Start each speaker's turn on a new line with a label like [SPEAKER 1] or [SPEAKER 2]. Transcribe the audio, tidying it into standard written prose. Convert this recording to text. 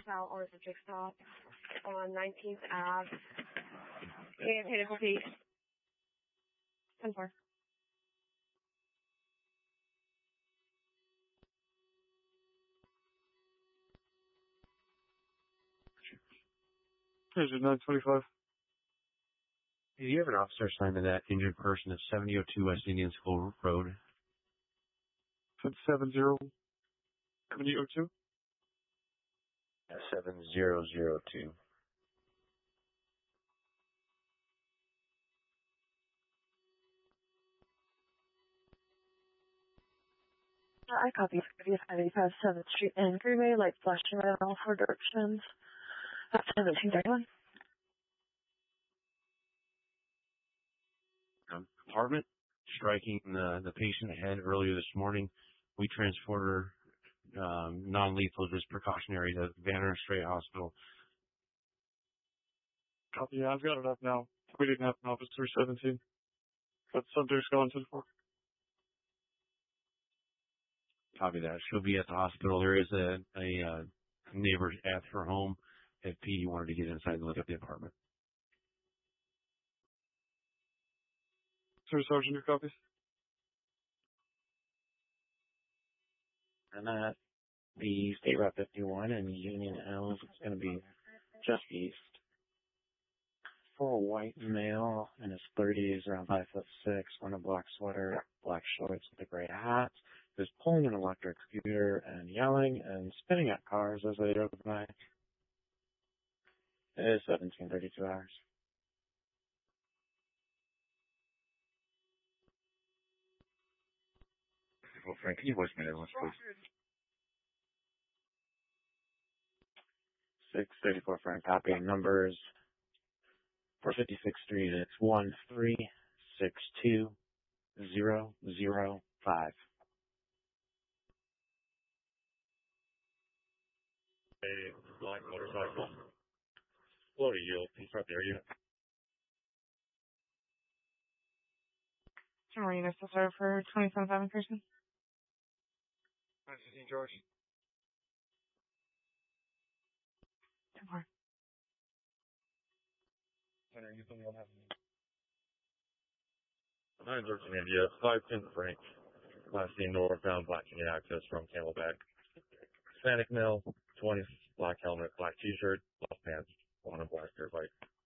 [SPEAKER 1] southbound orthotic stop on 19th Ave in Pinnacle Peak. 10-4.
[SPEAKER 2] Here's 925.
[SPEAKER 3] Do you have an officer assigned to that injured person at 7002 West Indian School Road?
[SPEAKER 2] 7002?
[SPEAKER 3] 7002.
[SPEAKER 4] I copy 585 7th Street and Greenway, lights flashing red in all four directions. 1731.
[SPEAKER 3] Apartment striking the patient head earlier this morning. We transported her non-lethal, just precautionary, to Banner Strait Hospital.
[SPEAKER 2] Copy, yeah, I've got it up now. We didn't have an officer 17. But subject's gone to the 4.
[SPEAKER 3] Copy that. She'll be at the hospital. There is a neighbor at her home if PD wanted to get inside and look at the apartment.
[SPEAKER 2] Sir Sergeant, your copies?
[SPEAKER 5] And that the State Route 51 and Union Hills is going to be just east. For a white male in his 30s, around 5'6", wearing a black sweater, black shorts with a gray hat, who's pulling an electric scooter and yelling and spinning at cars as they drove by. It is 1732 hours.
[SPEAKER 3] Well, Frank, can you voice me that once, please?
[SPEAKER 5] 634 Frank, copy. Numbers for 56th Street, it's 1362005.
[SPEAKER 6] A black motorcycle. Slow to yield. He's right there, you.
[SPEAKER 1] Marina still serve for 27-7 person.
[SPEAKER 2] 915 George.
[SPEAKER 1] 10-4.
[SPEAKER 2] Center, you think you'll have
[SPEAKER 6] 913 India, 510 Frank. Last seen northbound, blocking access from Camelback. Hispanic male, 20, black helmet, black t-shirt, black pants, on a black dirt bike.